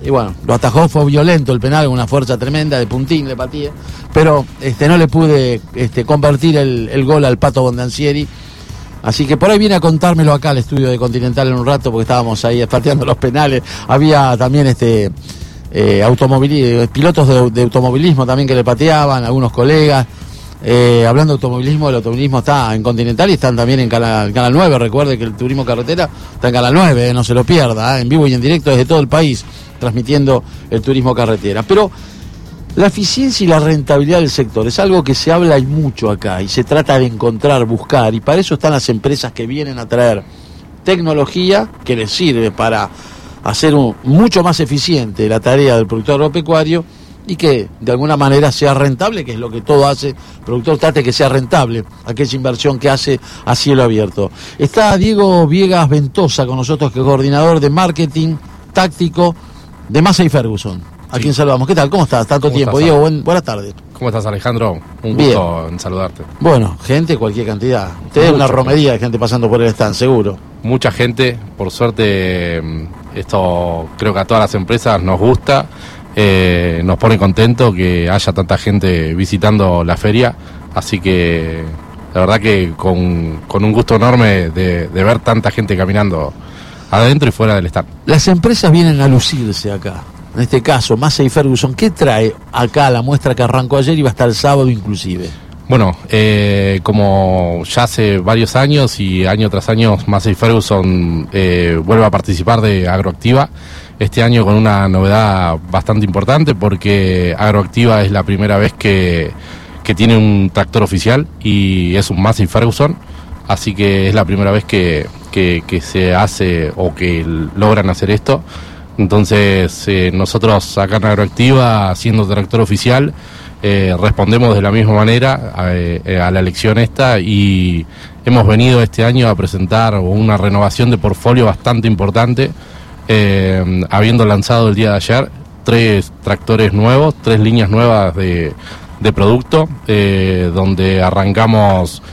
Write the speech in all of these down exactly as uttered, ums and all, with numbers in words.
y bueno, lo atajó, fue violento el penal, con una fuerza tremenda, de puntín le pateé, pero este, no le pude este, convertir el, el gol al Pato Bondancieri. Así que por ahí viene a contármelo acá al estudio de Continental en un rato, porque estábamos ahí pateando los penales. Había también este eh, automobili- pilotos de, de automovilismo también que le pateaban, algunos colegas. Eh, hablando de automovilismo, el automovilismo está en Continental y están también en Canal, Canal nueve. Recuerde que el turismo carretera está en Canal nueve, eh, no se lo pierda, eh, en vivo y en directo desde todo el país, transmitiendo el turismo carretera. Pero la eficiencia y la rentabilidad del sector es algo que se habla y mucho acá, y se trata de encontrar, buscar, y para eso están las empresas que vienen a traer tecnología que les sirve para hacer un, mucho más eficiente la tarea del productor agropecuario y que de alguna manera sea rentable, que es lo que todo hace, el productor trate que sea rentable aquella inversión que hace a cielo abierto. Está Diego Viegas Ventosa con nosotros, que es coordinador de marketing táctico de Massey Ferguson. A Sí. quien saludamos. ¿Qué tal? ¿Cómo estás? Tanto ¿Cómo tiempo, estás, Diego. Buen, buenas tardes. ¿Cómo estás, Alejandro? Un Bien. gusto en saludarte. Bueno, gente, cualquier cantidad. Ustedes Mucho. una romería de gente pasando por el stand, seguro. Mucha gente, por suerte, esto creo que a todas las empresas nos gusta, eh, nos pone contento que haya tanta gente visitando la feria, así que la verdad que con, con un gusto enorme de, de ver tanta gente caminando adentro y fuera del stand. Las empresas vienen a lucirse acá. En este caso, Massey Ferguson, ¿qué trae acá la muestra que arrancó ayer y va hasta el sábado inclusive? Bueno, eh, como ya hace varios años y año tras año Massey Ferguson eh, vuelve a participar de Agroactiva, este año con una novedad bastante importante porque Agroactiva es la primera vez que, que tiene un tractor oficial y es un Massey Ferguson, así que es la primera vez que, que, que se hace o que logran hacer esto. Entonces eh, nosotros acá en Agroactiva, siendo tractor oficial, eh, respondemos de la misma manera a, eh, a la elección esta y hemos venido este año a presentar una renovación de portfolio bastante importante, eh, habiendo lanzado el día de ayer tres tractores nuevos, tres líneas nuevas de, de producto, eh, donde arrancamos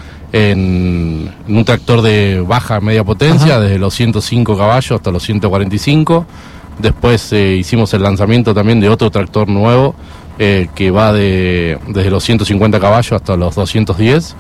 en, en un tractor de baja a media potencia, Ajá. desde los ciento cinco caballos hasta los ciento cuarenta y cinco. Después eh, hicimos el lanzamiento también de otro tractor nuevo eh, que va de, desde los ciento cincuenta caballos hasta los doscientos diez.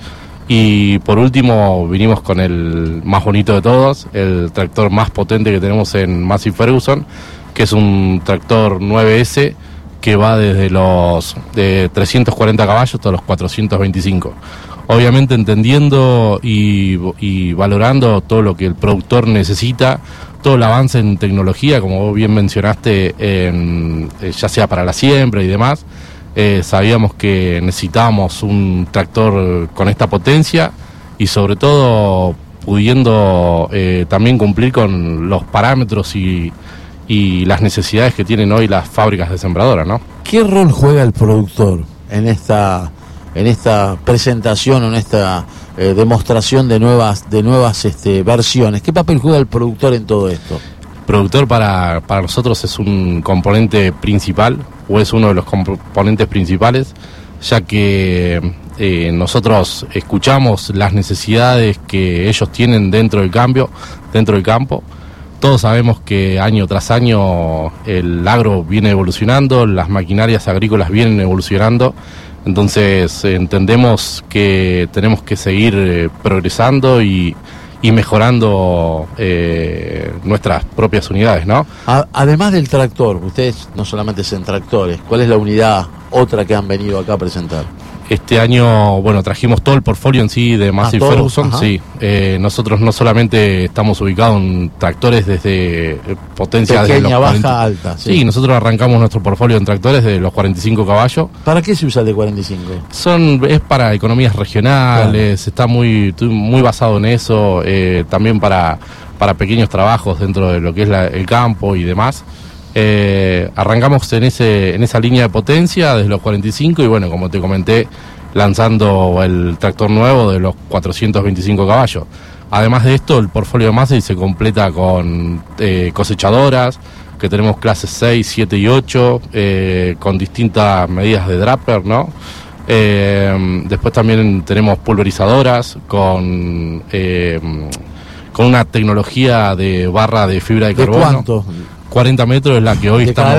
Y por último vinimos con el más bonito de todos, el tractor más potente que tenemos en Massey Ferguson, que es un tractor nueve ese que va desde los de trescientos cuarenta caballos hasta los cuatrocientos veinticinco. Obviamente entendiendo y, y valorando todo lo que el productor necesita, todo el avance en tecnología, como vos bien mencionaste, en, ya sea para la siembra y demás, eh, sabíamos que necesitábamos un tractor con esta potencia y sobre todo pudiendo eh, también cumplir con los parámetros y, y las necesidades que tienen hoy las fábricas de sembradoras, ¿no? ¿Qué rol juega el productor en esta en esta presentación, en esta eh, demostración de nuevas de nuevas este, versiones? ¿Qué papel juega el productor en todo esto? El productor para, para nosotros es un componente principal, o es uno de los componentes principales, ya que eh, nosotros escuchamos las necesidades que ellos tienen dentro del cambio, dentro del campo. Todos sabemos que año tras año el agro viene evolucionando, las maquinarias agrícolas vienen evolucionando. Entonces eh, entendemos que tenemos que seguir eh, progresando y, y mejorando eh, nuestras propias unidades, ¿no? A, además del tractor, ustedes no solamente hacen tractores, ¿cuál es la unidad otra que han venido acá a presentar? Este año, bueno, trajimos todo el portfolio en sí de Massey ah, Ferguson, sí. Eh, nosotros no solamente estamos ubicados en tractores desde eh, potencia pequeña, desde los baja, cuarenta, alta. Sí. sí, nosotros arrancamos nuestro portfolio en tractores de los cuarenta y cinco caballos. ¿Para qué se usa el de cuarenta y cinco? Son, es para economías regionales, claro. Está muy, muy basado en eso, eh, también para, para pequeños trabajos dentro de lo que es la, el campo y demás. Eh, arrancamos en ese en esa línea de potencia desde los cuarenta y cinco y bueno, como te comenté, lanzando el tractor nuevo de los cuatrocientos veinticinco caballos. Además de esto, el portfolio de Massey se completa con eh, cosechadoras, que tenemos clases seis, siete y ocho, eh, con distintas medidas de draper, ¿no? Eh, después también tenemos pulverizadoras con, eh, con una tecnología de barra de fibra de, ¿De carbono. cuánto? cuarenta metros es la que hoy de estamos